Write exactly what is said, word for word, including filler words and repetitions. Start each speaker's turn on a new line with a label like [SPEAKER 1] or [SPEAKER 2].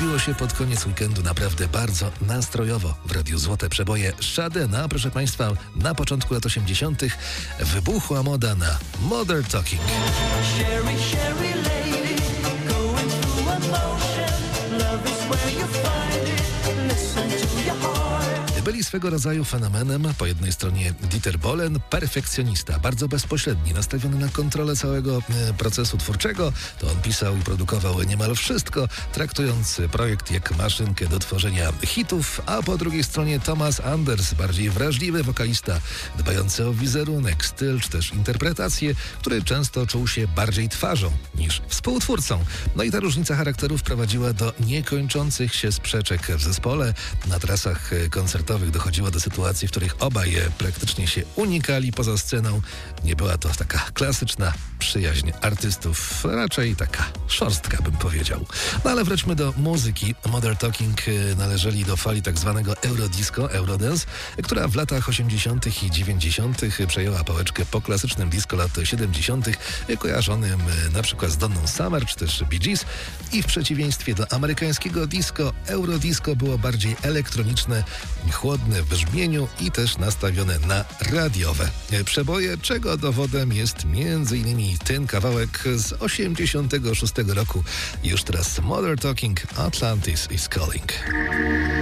[SPEAKER 1] zrobiło się pod koniec weekendu naprawdę bardzo nastrojowo. W Radiu Złote Przeboje Shadena, proszę Państwa, na początku lat osiemdziesiątych wybuchła moda na Modern Talking.
[SPEAKER 2] Sherry, sherry lady, going through emotion. Love is where you find it. Listen to your heart.
[SPEAKER 1] Byli swego rodzaju fenomenem. Po jednej stronie Dieter Bohlen, perfekcjonista, bardzo bezpośredni, nastawiony na kontrolę całego e, procesu twórczego. To on pisał i produkował niemal wszystko, traktując projekt jak maszynkę do tworzenia hitów, a po drugiej stronie Thomas Anders, bardziej wrażliwy wokalista, dbający o wizerunek, styl czy też interpretację, który często czuł się bardziej twarzą niż współtwórcą. No i ta różnica charakterów prowadziła do niekończących się sprzeczek w zespole. Na trasach koncertowych dochodziło do sytuacji, w których obaj praktycznie się unikali poza sceną. Nie była to taka klasyczna przyjaźń artystów, raczej taka szorstka, bym powiedział. No ale wróćmy do muzyki. Modern Talking należeli do fali tak zwanego Eurodisco, Eurodance, która w latach osiemdziesiątych i dziewięćdziesiątych przejęła pałeczkę po klasycznym disco lat siedemdziesiątych, kojarzonym na przykład z Donną Summer czy też Bee Gees. I w przeciwieństwie do amerykańskiego disco, Eurodisco było bardziej elektroniczne, chłodne w brzmieniu i też nastawione na radiowe przeboje, czego dowodem jest między innymi ten kawałek z osiemdziesiątego szóstego roku. Już teraz Modern Talking, Atlantis is Calling.